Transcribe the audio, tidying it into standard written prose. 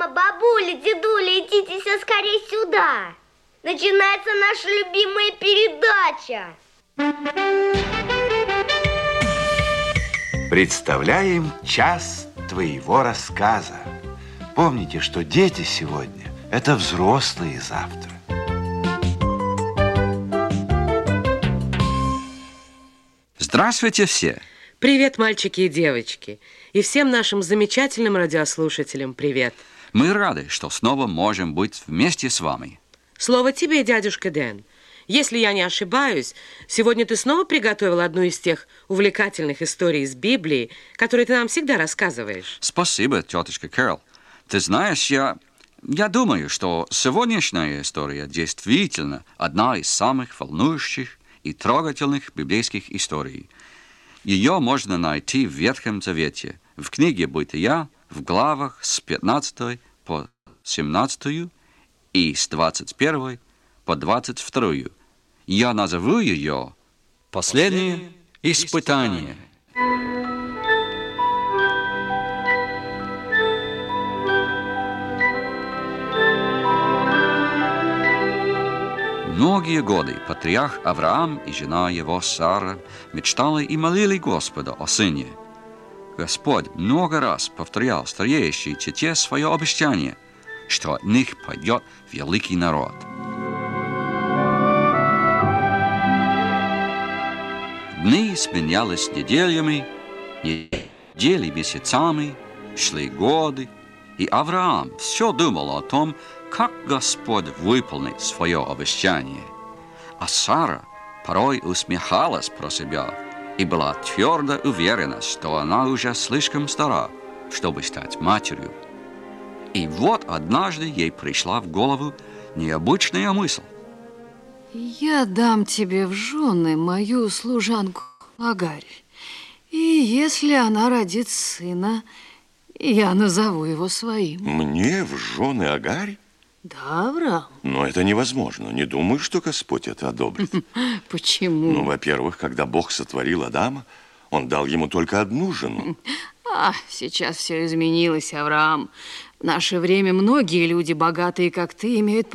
Мама, бабуля, дедуля, идите все скорее сюда. Начинается наша любимая передача. Представляем час твоего рассказа. Помните, что дети сегодня – это взрослые завтра. Здравствуйте все! Привет, мальчики и девочки. И всем нашим замечательным радиослушателям привет. Мы рады, что снова можем быть вместе с вами. Слово тебе, дядюшка Дэн. Если я не ошибаюсь, сегодня ты снова приготовил одну из тех увлекательных историй из Библии, которые ты нам всегда рассказываешь. Спасибо, тетушка Кэрол. Ты знаешь, я думаю, что сегодняшняя история действительно одна из самых волнующих и трогательных библейских историй. Ее можно найти в Ветхом Завете, в книге «Бытия», в главах с 15 по 17 и с 21 по 22. Я назову ее «Последнее испытание». Многие годы патриарх Авраам и жена его Сара мечтали и молили Господа о сыне. Господь много раз повторял стареющей чете свое обещание, что от них пойдет великий народ. Дни сменялись неделями, недели месяцами, шли годы, и Авраам все думал о том, как Господь выполнит свое обещание. А Сара порой усмехалась про себя и была твердо уверена, что она уже слишком стара, чтобы стать матерью. И вот однажды ей пришла в голову необычная мысль. Я дам тебе в жены мою служанку Агарь, и если она родит сына, я назову его своим. Мне в жены Агарь? Да, Авраам. Но это невозможно. Не думаю, что Господь это одобрит. Почему? Ну, во-первых, когда Бог сотворил Адама, Он дал ему только одну жену. Сейчас все изменилось, Авраам. В наше время многие люди, богатые, как ты, имеют